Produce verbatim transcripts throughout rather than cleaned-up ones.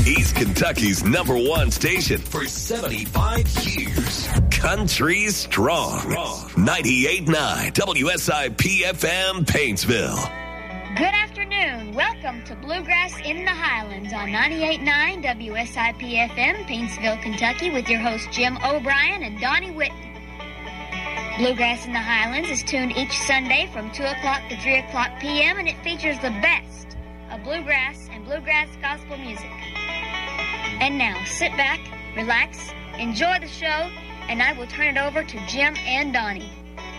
East Kentucky's number one station for seventy-five years. Country Strong. ninety-eight point nine W S I P F M Paintsville. Good afternoon. Welcome to Bluegrass in the Highlands on ninety-eight point nine W S I P F M, Paintsville, Kentucky, with your hosts Jim O'Brien and Donnie Whitten. Bluegrass in the Highlands is tuned each Sunday from two o'clock to three o'clock p.m., and it features the best of bluegrass and bluegrass gospel music. And now, sit back, relax, enjoy the show, and I will turn it over to Jim and Donnie.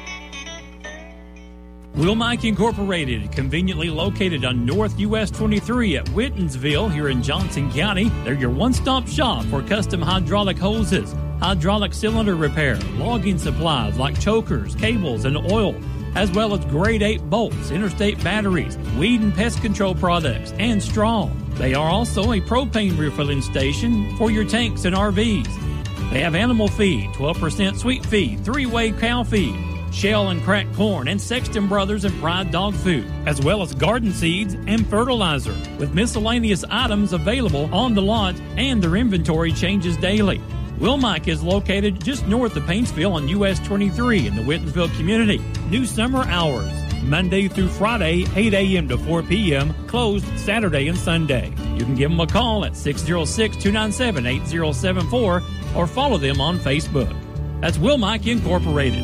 Wilmike Incorporated, conveniently located on North U S twenty-three at Whittensville here in Johnson County. They're your one-stop shop for custom hydraulic hoses, hydraulic cylinder repair, logging supplies like chokers, cables, and oil, as well as grade eight bolts, interstate batteries, weed and pest control products, and straw. They are also a propane refilling station for your tanks and R Vs. They have animal feed, twelve percent sweet feed, three-way cow feed, shell and cracked corn, and Sexton Brothers and Pride dog food, as well as garden seeds and fertilizer, with miscellaneous items available on the lot, and their inventory changes daily. Wilmike is located just north of Paintsville on U S twenty-three in the Whittensville community. New summer hours, Monday through Friday, eight a.m. to four p.m., closed Saturday and Sunday. You can give them a call at six oh six, two nine seven, eight oh seven four or follow them on Facebook. That's Wilmike Incorporated.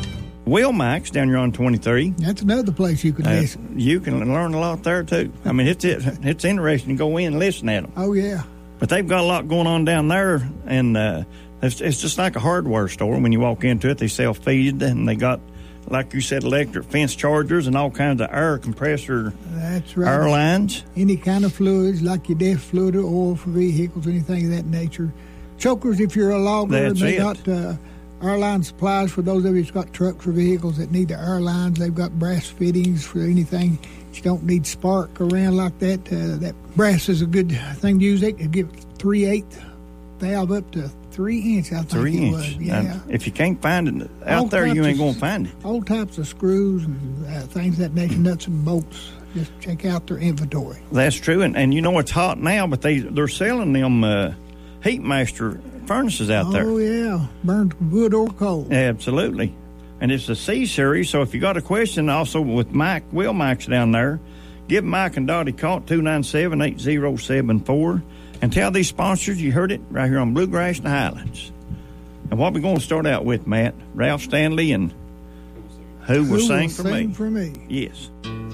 Wilmike's down here on twenty-three. That's another place you can uh, listen. You can learn a lot there, too. I mean, it's it's interesting to go in and listen at them. Oh, yeah. But they've got a lot going on down there, and uh, it's, it's just like a hardware store. When you walk into it, they sell feed, and they got, like you said, electric fence chargers and all kinds of air compressor That's right. air lines. Any kind of fluids, like your DEF fluid or oil for vehicles, anything of that nature. Chokers, if you're a logger, That's they it. got uh, airline supplies for those of you who's got trucks or vehicles that need the airlines. They've got brass fittings for anything. You don't need spark around like that. Uh, that brass is a good thing to use. They can give three-eighths valve up to three inch, I think Three it inch. was. Yeah. Now, if you can't find it out All there, you types ain't of- going to find it. All types of screws and uh, things that nature, nuts and bolts. Just check out their inventory. That's true. And, and you know it's hot now, but they, they're selling them uh, Heatmaster furnaces out oh, there. Oh, yeah. Burns wood or coal. Absolutely. And it's the C-Series, so if you got a question, also with Mike, Wilmike's down there, give Mike and Dottie a call at two nine seven, eight oh seven four and tell these sponsors you heard it right here on Bluegrass in the Highlands. And what we're going to start out with, Matt, Ralph Stanley and Who Will Who Sing Will For Sing Me. For Me. Yes.